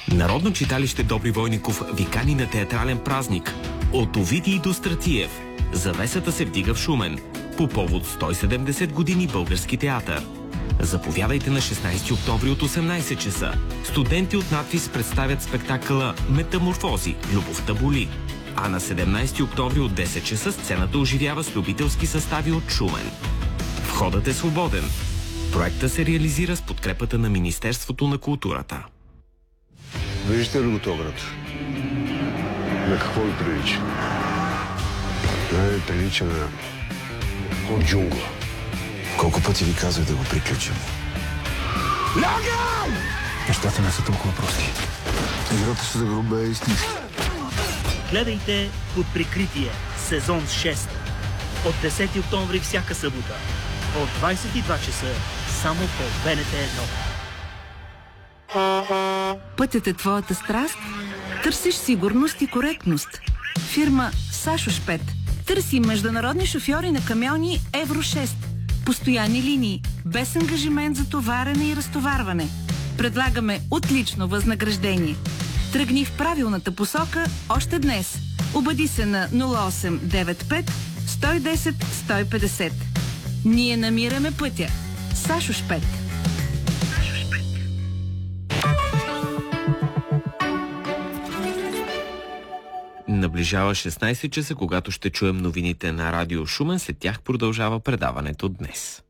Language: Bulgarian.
Народно читалище Добри Войников ви кани на театрален празник. От Овидий до Стратиев. Завесата се вдига в Шумен. По повод 170 години български театър. Заповядайте на 16 октомври от 18 часа. Студенти от надвис представят спектакъла Метаморфози. Любовта боли. А на 17 октомври от 10 часа сцената оживява с любителски състави от Шумен. Входът е свободен. Проектът се реализира с подкрепата на Министерството на културата. Виждате ли го този град? На какво ви прилича? Прилича на джунгла. Колко пъти ви казах да го приключим? Лягам! Нещата не са толкова прости. Играта се загрубе е истинска. Гледайте Под прикритие, сезон 6. От 10 октомври всяка събота. От 22 часа само по БНТ 1. Пътят е твоята страст? Търсиш сигурност и коректност. Фирма Сашошпет търси международни шофьори на камиони Евро 6. Постоянни линии, без ангажимент за товарене и разтоварване. Предлагаме отлично възнаграждение. Тръгни в правилната посока още днес. Обади се на 0895 110 150. Ние намираме пътя. Сашошпет. Наближава 16 часа, когато ще чуем новините на Радио Шумен. След тях продължава предаването днес.